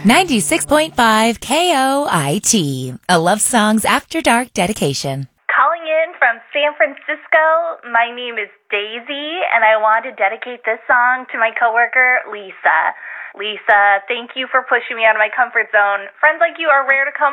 96.5 KOIT, a Love Songs After Dark dedication. Calling in from San Francisco, my name is Daisy, and I want to dedicate this song to my coworker, Lisa. Lisa, thank you for pushing me out of my comfort zone. Friends like you are rare to come